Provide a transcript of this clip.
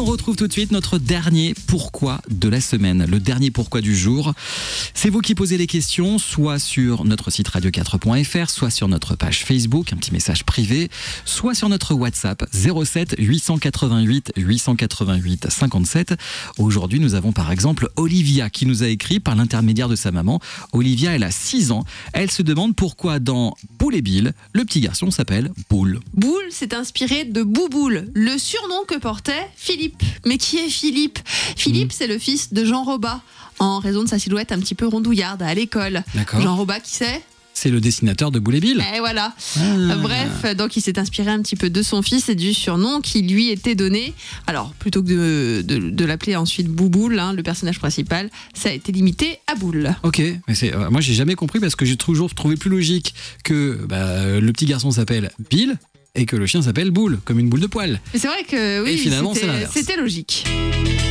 retrouve tout de suite notre dernier pourquoi de la semaine, le dernier pourquoi du jour. C'est vous qui posez les questions, soit sur notre site radio4.fr, soit sur notre page Facebook, un petit message privé, soit sur notre WhatsApp 07 888 888 57. Aujourd'hui, nous avons par exemple Olivia qui nous a écrit par l'intermédiaire de sa maman. Olivia, elle a 6 ans. Elle se demande pourquoi dans Boule et Bill, le petit garçon s'appelle Boule. Boule, c'est inspiré de Bouboule, le surnom que portait Philippe. Mais qui est Philippe ? Philippe, c'est le fils de Jean Robat, en raison de sa silhouette un petit peu rondouillarde à l'école. D'accord. Jean Robat, qui c'est ? C'est le dessinateur de Boule et Bill. Et voilà. Bref, donc il s'est inspiré un petit peu de son fils et du surnom qui lui était donné. Alors, plutôt que de l'appeler ensuite Bouboule, le personnage principal, ça a été limité à Boule. Ok, mais moi j'ai jamais compris parce que j'ai toujours trouvé plus logique que le petit garçon s'appelle Bill et que le chien s'appelle Boule, comme une boule de poil. Mais c'est vrai que oui, et finalement, c'est l'inverse. c'était logique.